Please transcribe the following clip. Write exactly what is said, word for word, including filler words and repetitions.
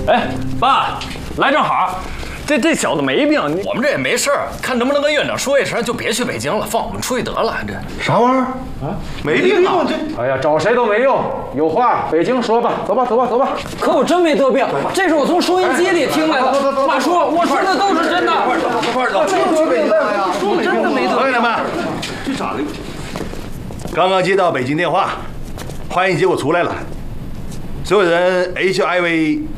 哎，爸，来正好。这这小子没病， 我们这也没事儿，看能不能跟院长说一声，就别去北京了，放我们出去得了。这啥玩意儿啊？没病啊？ 这哎呀，找谁都没用，有话北京说吧。走吧，走吧，走吧。 可我真没得病，这是我从收音机里听来的。马叔，我说的都是真的。 快点走， 真得病了，我真的没得病。 朋友们，这咋的？刚刚接到北京电话，化验结果出来了，所有人 H I V